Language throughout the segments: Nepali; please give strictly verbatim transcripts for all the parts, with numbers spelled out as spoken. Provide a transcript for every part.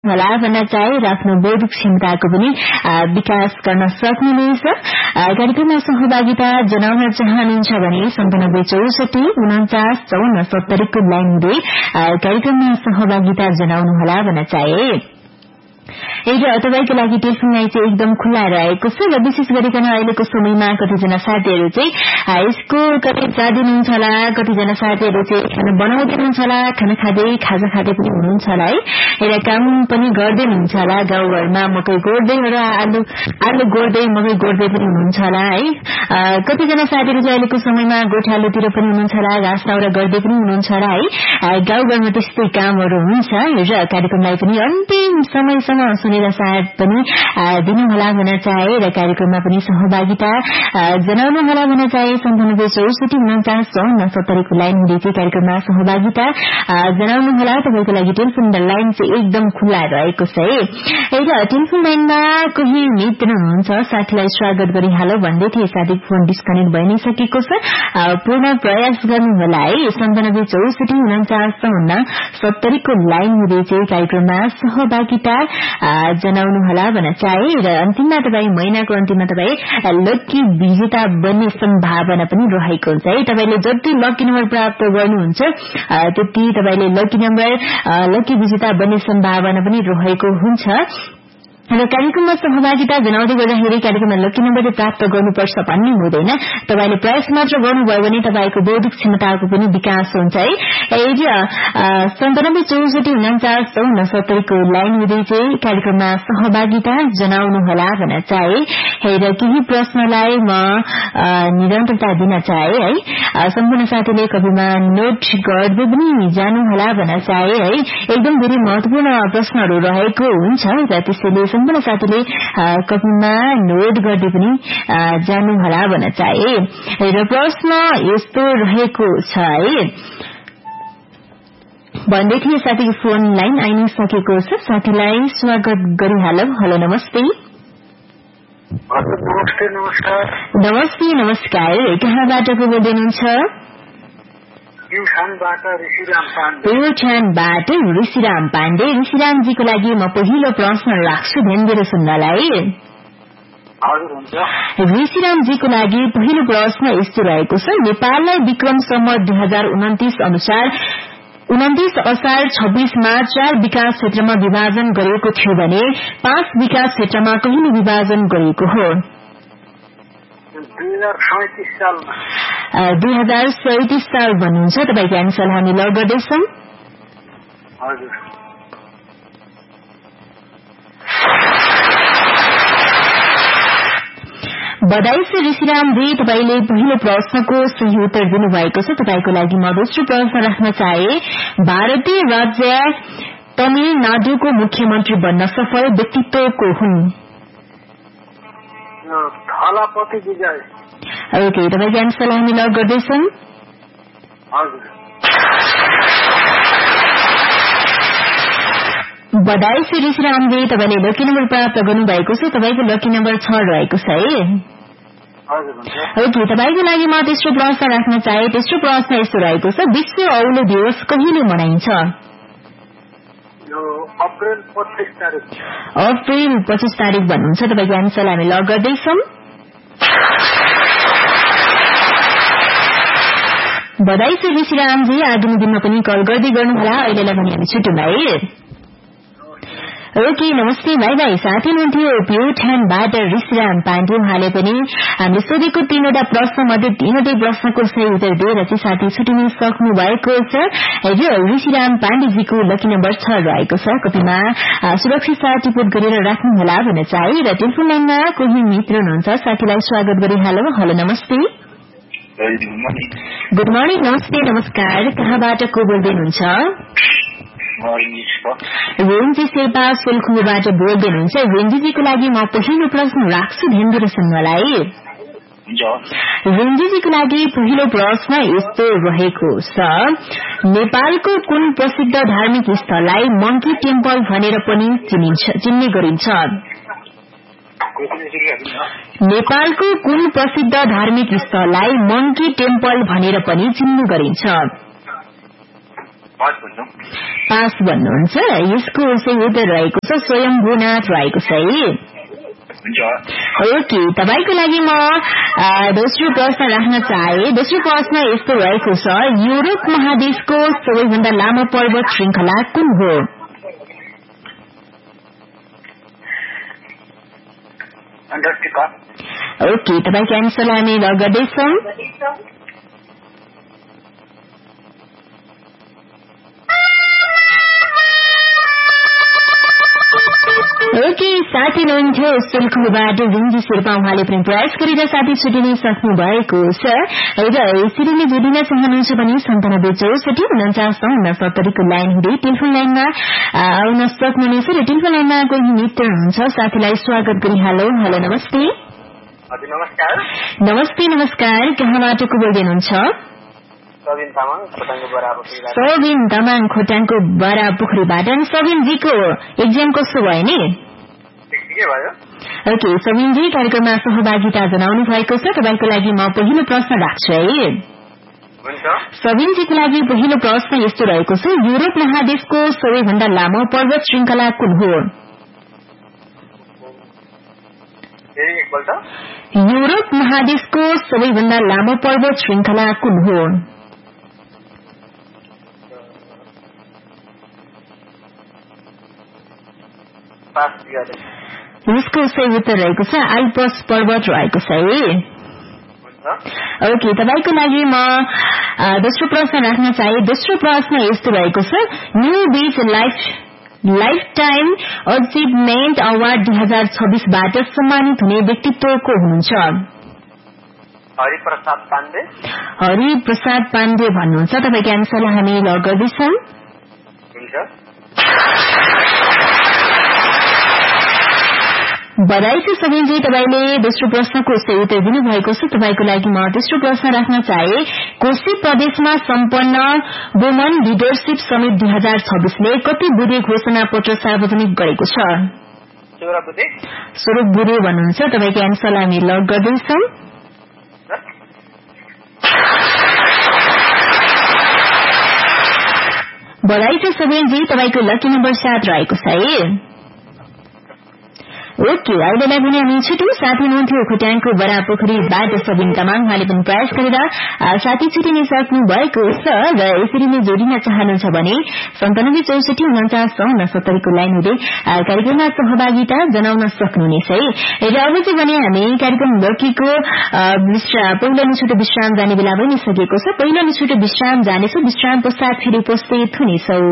होला भन्न चाहे र आफ्नो बौद्धिक क्षमताको पनि विकास गर्न सक्नुहुनेछ। कार्यक्रममा सहभागिता जनाउन चाहनुहुन्छ भने सन्तानब्बे चौसठी उन्चास चौन्न सत्तरीको लाइन हुँदै कार्यक्रममा सहभागिता जनाउनुहोला भन्न चाहे। र तपाईको लागि टेलिफोन लाइन चाहिँ एकदम खुल्ला रहेको छ र विशेष गरिकन अहिलेको समयमा कतिजना साथीहरू चाहिँ यसको कतै जाँदिनुहुन्छ होला, कतिजना साथीहरू चाहिँ खाना बनाउँदै हुनुहुन्छ होला, खाना खाँदै खाजा खाँदै पनि हुनुहुन्छ होला है, र काम पनि गर्दै हुनुहुन्छ होला, गाउँघरमा मकै गोड्दै र आलु आलु गोड्दै मकै गोड्दै पनि हुनुहुन्छ होला है। कतिजना साथीहरू चाहिँ अहिलेको समयमा गोठालोतिर पनि हुनुहुन्छ होला, घाँस दाउरा गर्दै पनि हुनुहुन्छ होला है। गाउँघरमा त्यस्तै कामहरू हुन्छ र कार्यक्रमलाई पनि अन्तिम समयसम्म सुनेर साथ पनि दिनुहोला भन्न चाहे र कार्यक्रममा पनि सहभागिता जनाउनुहोला भन्न चाहे। सन्तानब्बे चौसठी उन्चास चौन्न सत्तरीको लाइन हुँदै चाहिँ कार्यक्रममा सहभागिता जनाउनुहोला। तपाईँको लागि टेलिफोन लाइन चाहिँ एकदम खुल्ला रहेको छ है। र टेलिफोन लाइनमा कोही मित्र हुनुहुन्छ, साथीलाई स्वागत गरिहालौ भन्दै थिए, साथीको फोन डिस्कनेक्ट भइ नै सकेको छ। पूर्ण प्रयास गर्नुहोला है। सन्तानब्बे चौसठी उन्चास चौन्न सत्तरीको लाइन हुँदै चाहिँ कार्यक्रममा सहभागिता जनाउनुहोला भन्न चाहे। र अन्तिममा तपाईँ महिनाको अन्तिममा तपाईँ लकी विजेता बन्ने सम्भावना पनि रहेको हुन्छ है। तपाईले जति लकी नम्बर प्राप्त गर्नुहुन्छ त्यति तपाईले लकी नम्बर लकी विजेता बन्ने सम्भावना पनि रहेको हुन्छ। र कार्यक्रममा सहभागिता जनाउँदै गर्दाखेरि कार्यक्रममा लकी नम्बर प्राप्त गर्नुपर्छ भन्ने हुँदैन, तपाईले प्रयास मात्र गर्नुभयो भने तपाईको बौद्धिक क्षमताको पनि विकास हुन्छ है। सन्तानब्बे चौसठी उन्चास चौन्न सत्तरीको लाइन हुँदै चाहिँ कार्यक्रममा सहभागिता जनाउनुहोला भन्न चाहे। र केही प्रश्नलाई म निरन्तरता दिन चाहे है। सम्पूर्ण साथीले कविमा नोट गर्दै पनि जानुहोला भन्न चाहे है। एकदम धेरै महत्वपूर्ण प्रश्नहरू रहेको हुन्छ र त्यसैले सम्पूर्ण साथीले कपिमा नोट गर्दै पनि जानुहोला भन्न चाहे। र प्रश्न यस्तो रहेको छ है भन्दै थिए, साथीको फोन लाइन आइ नै सकेको छ, साथीलाई स्वागत गरिहालौ। हेलो नमस्ते। नमस्ते नमस्कार। नमस्ते नमस्कार। कहाँबाट को बोल्दै हुनुहुन्छ? प्युठानबाट ऋषिराम पाण्डे। प्युठानबाट ऋषिराम पाण्डे। ऋषिरामजीको लागि म पहिलो प्रश्न राख्छु, ध्यान दिएर सुन्नलाई। ऋषिरामजीको लागि पहिलो प्रश्न यस्तो रहेको छ, नेपाललाई विक्रम सम्वत दुई हजार उन्तिस अनुसार उन्तिस असार छब्बीसमा चार विकास क्षेत्रमा विभाजन गरिएको थियो भने पाँच विकास क्षेत्रमा कहिले विभाजन गरिएको हो? दुई हजार सैतिस साल भन्नुहुन्छ। तपाईँको एन्सर हामी ल गर्दैछौँ। बधाई छ ऋषिरामजी, तपाईँले पहिलो प्रश्नको सही उत्तर दिनुभएको छ। तपाईँको लागि म दोस्रो प्रश्न राख्न चाहे। भारतीय राज्य तमिलनाडुको मुख्यमन्त्री बन्न सफल व्यक्तित्व को हुन्? थलापति विजय। ओके, तपाईँको एन्सर हामी ल गर्दैछौँ। बधाई छ ऋषिरामजी, तपाईँले लकी नम्बर प्राप्त गर्नुभएको छ। तपाईँको लकी नम्बर छ रहेको छ है। ओके, तपाईँको लागि म तेस्रो प्रश्न राख्न चाहे। तेस्रो प्रश्न यस्तो रहेको छ, विश्व औलो दिवस कहिले मनाइन्छ? अप्रेल पच्चीस तारिक। अप्रेल पच्चीस तारिक भन्नुहुन्छ। तपाईँको एन्सर हामी ल गर्दैछौँ। बधाई छ ऋषिरामजी, आगामी दिनमा पनि कल गर्दै गर्नुहोला। अहिलेलाई पनि हामी छुट्यौँ है। ओके, नमस्ते भाइ भाइ। साथी हुनुहुन्थ्यो प्युठानबाट ऋषिराम पाण्डे। उहाँले पनि हामीले सोधेको तीनवटा प्रश्न मध्ये तीनवटै प्रश्नको सही उत्तर दिएर चाहिँ साथी छुटिन सक्नु भएको छ। र ऋषिराम पाण्डेजीको लकी नम्बर छ रहेको छ। कपिमा सुरक्षित साथ टिपोट गरेर राख्नुहोला भन्न चाहे। र टेलिफोन लाइनमा कोही मित्र हुनुहुन्छ, साथीलाई स्वागत गरिहालौ। हेलो नमस्ते। Good morning. नमस्ते नमस्कार। कहाँबाट को बोल्दै हुनुहुन्छ? रेन्जी शेर्पा सोलखुम्बुबाट बोल्दै हुनुहुन्छ। रेन्जीजीको लागि म पहिलो प्रश्न राख्छु, ध्यान दिएर सुन्नलाई। रेन्जीजीको लागि पहिलो प्रश्न यस्तो रहेको छ, नेपालको कुन प्रसिद्ध धार्मिक स्थललाई मंकी टेम्पल भनेर पनि चिन्ने गरिन्छ? नेपालको कुन प्रसिद्ध धार्मिक स्थललाई मंकी टेम्पल भनेर पनि चिन्ने गरिन्छ? पास भन्नुहुन्छ। यसको सही उत्तर रहेको छ स्वयम्भूनाथ रहेको छ है। ओके, तपाईको लागि म दोस्रो प्रश्न राख्न चाहे। दोस्रो प्रश्न यस्तो रहेको छ, युरोप महादेशको सबैभन्दा लामो पर्वत श्रृंखला कुन हो? अन्टार्क्टिका। ओके, तपाईको एन्सर हामी ल गर्दैछौँ। ओके, साथी हुनुहुन्थ्यो सोलखुबाट जिन्जी शेर्पा, उहाँले पनि प्रयास गरेर साथी छुटिन सक्नु भएको छ र यसरी नै जोडिन चाहनुहुन्छ भने सन्तानब्बे चौसठी उन्चास उनसत्तरीको लाइन हुँदै टेलिफोन लाइनमा आउन सक्नुहुनेछ र टेलिफोन लाइनमा कोही मित्र हुनुहुन्छ, साथीलाई स्वागत गरी हेलो हेलो नमस्ते। हजुर नमस्कार। नमस्ते नमस्कार, कहाँबाट को बोल्दै हुनुहुन्छ? सबिन तामाङ खोटाङको बरापोखरीबाट। सबिन तामाङ खोटाङको बरापोखरीबाट। अनि सबिनजीको एक्जाम कस्तो भयो नि? ठिकै भयो। ओके, सबिनजी कार्यक्रममा सहभागिता जनाउनु भएको छ। तपाईको लागि म पहिलो प्रश्न राख्छु है। हुन्छ। सबिनजीको लागि पहिलो प्रश्न यस्तो रहेको छ, युरोप महादेशको सबैभन्दा लामो पर्वत श्रृंखला कुन हो? युरोप महादेशको सबैभन्दा लामो पर्वत श्रृंखला कुन हो? यसको सही उत्तर रहेको छ आल्प्स पर्वत रहेको छ है। ओके, तपाईको लागि म दोस्रो प्रश्न राख्न चाहे। दोस्रो प्रश्न यस्तो रहेको छ, न्यू बीच life life time achievement award दुई हजार छब्बीसबाट सम्मानित हुने व्यक्तित्व को हुनुहुन्छ? हरिप्रसाद पाण्डे। हरिप्रसाद पाण्डे भन्नुहुन्छ। तपाईको एन्सरलाई हामी ल गर्दैछौँ। बधाई छ सबिनजी, तपाईले दोस्रो प्रश्नको सही उत्तर दिनुभएको छ। तपाईको लागि म तेस्रो प्रश्न राख्न चाहे। कोशी प्रदेशमा सम्पन्न वुमन लिडरशिप समिट दुई हजार छब्बीसले कति बुधे घोषणा पत्र सार्वजनिक गरेको छ? सोह्र बुधे भन्नुहुन्छ। तपाईको एन्सरलाई हामी लक गर्दैछौँ। बधाई छ सबिनजी, तपाईको लकी नम्बर सात रहेको छ है। ओके, अहिलेलाई पनि हामी छुट्यौं। साथी हुनुहुन्थ्यो खोटाङको बरापोखरीबाट सबिन तामाङ, उहाँले पनि प्रयास गरेर साथी छुटिन सक्नु भएको छ र यसरी नै जोडिन चाहनुहुन्छ भने सन्तानब्बे चौसठी उन्चास उनसत्तरीको लाइन हुँदै कार्यक्रममा सहभागिता जनाउन सक्नुहुनेछ है। र अब चाहिँ भने हामी कार्यक्रम लकीको पहिलो छोटो विश्राम जाने बेला भइसकेको छ। पहिलो छोटो विश्राम जानेछौँ, विश्राम पश्चात फेरि उपस्थित हुनेछौं।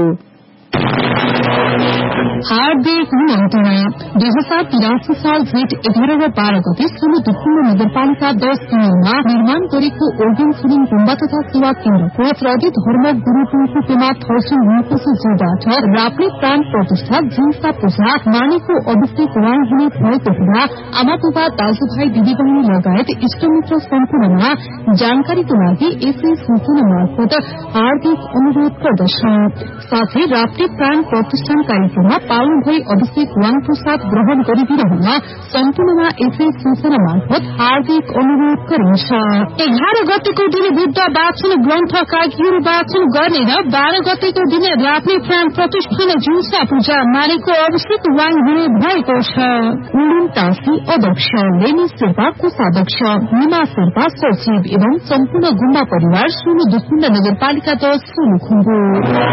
हार्दिक निमन्त्रणा। दुई हजार तिरासी साल जेठ एघार र बाह्र गते सोह्र दक्षिण नगरपालिका दस दिनमा निर्माण गरेको ओर्गन सुनिङ गुम्बा तथा सेवा केन्द्रको प्रदीप धर्म गुरू टुङको पेमा थर्सिङ हुनुपर्छ, जोबाट राप्ने प्राण प्रतिष्ठा जिन्सा पूजा मानेको अभिषेक वाङ हुने भएको हुँदा आमा बुबा दाजुभाइ दिदीबहिनी लगायत इष्टमित्र सम्पूर्णमा जानकारीको लागि यसै सूचना मार्फत हार्दिक अनुरोध गर्दछ। साथै राप्ने प्राण प्रतिष्ठान कार्यक्रममा पाल्नु भई अभिषेक वाङ प्रसाद ग्रहण गरिदिनुहुन सम्पूर्णमा यसै सूचना मार्फत हार्दिक अनुरोध गरिन्छ। एघार गतेको दिन बुद्ध वाचन ग्रन्थ काकीहरू वाचन गर्ने र बाह्र गतेको दिन राप्ने प्राण प्रतिष्ठान जुन्सा पूजा मानेको अभिषेक वाङ हुने भएको छ। उडुन टाँसी अध्यक्ष, लेनी शेर्पा कोषाध्यक्ष, निमा शेर्पा सचिव एवं सम्पूर्ण गुम्बा परिवार सोह्र दक्षिण नगरपालिका दस सोलुखुम्बु।